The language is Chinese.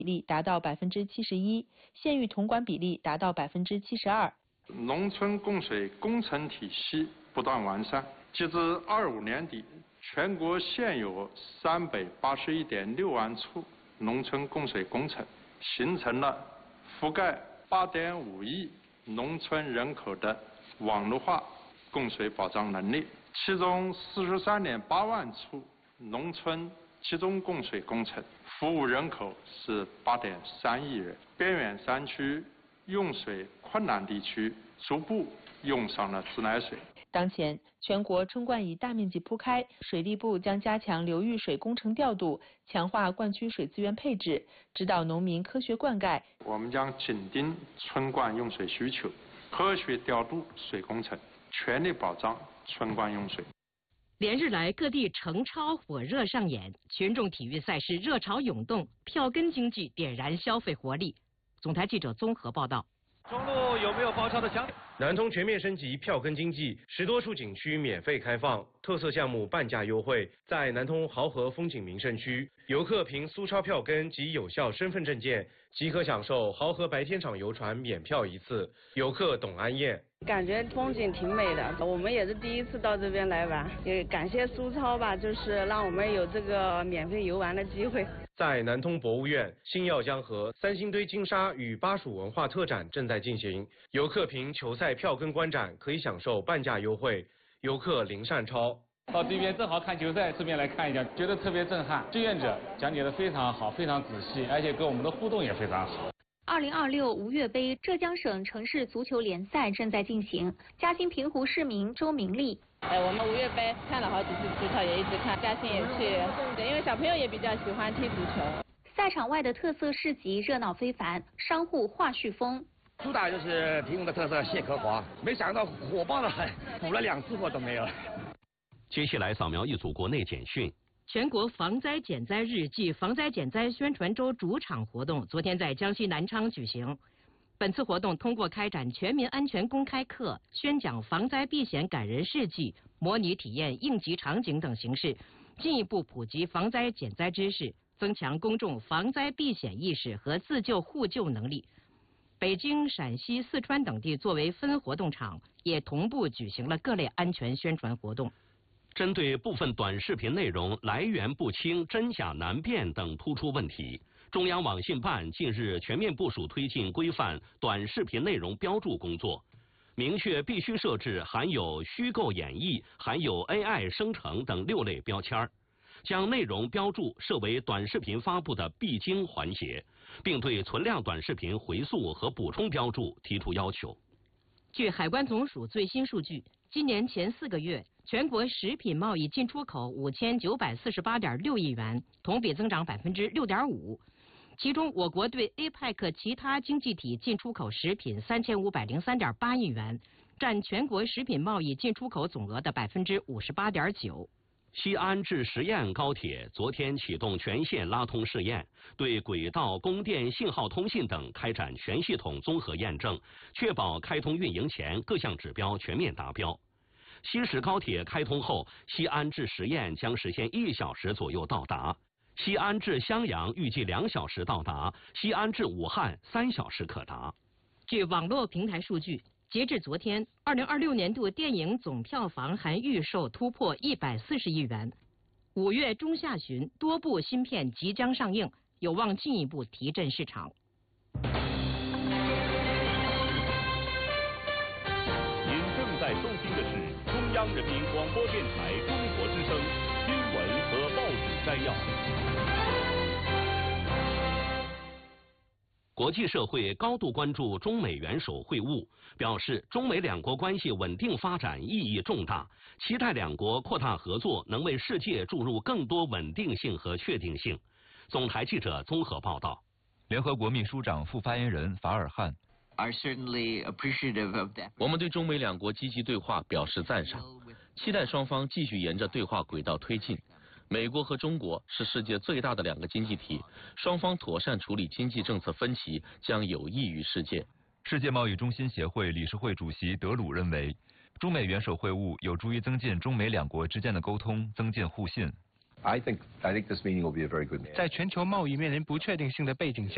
比例达到71%，县域统管比例达到72%。 农村供水工程体系不断完善，截至25年底，全国现有381.6万处农村供水工程，形成了覆盖8.5亿农村人口的网络化供水保障能力。其中43.8万处农村集中供水工程，服务人口是8.3亿人。边远山区、用水困难地区逐步用上了自来水。 当前，全国春灌已大面积铺开，水利部将加强流域水工程调度，强化灌区水资源配置，指导农民科学灌溉。 我们将紧盯春灌用水需求，科学调度水工程，全力保障春灌用水。 连日来，各地诚超火热上演，群众体育赛事热潮涌动，票根经济点燃消费活力。总台记者综合报道。 中路有没有包抄的强？ 南通全面升级票根经济，10多处景区免费开放，特色项目半价优惠。在南通豪和风景名胜区，游客凭苏钞票根及有效身份证件，即可享受豪和白天场游船免票1次。游客董安燕。 感觉风景挺美的，我们也是第一次到这边来玩，也感谢苏超吧，就是让我们有这个免费游玩的机会。 在南通博物院，星耀江河、三星堆金沙与巴蜀文化特展正在进行，游客凭球赛票根观展可以享受半价优惠。游客林善超。 到这边正好看球赛，顺便来看一下，觉得特别震撼。志愿者讲解的非常好，非常仔细，而且跟我们的互动也非常好。 2026吴越杯浙江省城市足球联赛正在进行，嘉兴平湖市民周明丽。 我们吴越杯看了好几次足球，也一直看，嘉兴也去，因为小朋友也比较喜欢踢足球。 赛场外的特色市集热闹非凡，商户话絮丰。 主打就是平湖的特色蟹壳滑，没想到火爆得很，补了2次货都没有了。 接下来扫描一组国内简讯。 全国防灾减灾日暨防灾减灾宣传周主场活动昨天在江西南昌举行。本次活动通过开展全民安全公开课、宣讲防灾避险感人事迹、模拟体验应急场景等形式，进一步普及防灾减灾知识，增强公众防灾避险意识和自救互救能力。北京、陕西、四川等地作为分活动场，也同步举行了各类安全宣传活动。 针对部分短视频内容来源不清、真假难辨等突出问题，中央网信办近日全面部署推进规范短视频内容标注工作，明确必须设置含有虚构演绎、含有 AI 生成等6类标签，将内容标注设为短视频发布的必经环节，并对存量短视频回溯和补充标注提出要求。 据海关总署最新数据，今年前4个月，全国食品贸易进出口5948.6亿元，同比增长6.5%。其中，我国对 APEC 其他经济体进出口食品3503.8亿元，占全国食品贸易进出口总额的58.9%。 西安至十堰高铁昨天启动全线拉通试验，对轨道、供电、信号通信等开展全系统综合验证，确保开通运营前各项指标全面达标。西石高铁开通后，西安至十堰将实现1小时左右到达，西安至襄阳预计2小时到达，西安至武汉3小时可达。 据网络平台数据，截至昨天，2026年度电影总票房含预售突破140亿元。5月中下旬，多部新片即将上映，有望进一步提振市场。 您正在收听的是中央人民广播电台中国之声新闻和报纸摘要。 国际社会高度关注中美元首会晤，表示中美两国关系稳定发展意义重大，期待两国扩大合作能为世界注入更多稳定性和确定性。总台记者综合报道。 联合国秘书长副发言人法尔汉。 我们对中美两国积极对话表示赞赏，期待双方继续沿着对话轨道推进。美国和中国是世界最大的2个经济体，双方妥善处理经济政策分歧将有益于世界。 世界贸易中心协会理事会主席德鲁认为，中美元首会晤有助于增进中美两国之间的沟通，增进互信。 I think this meeting will be a very good meeting. 在全球贸易面临不确定性的背景下，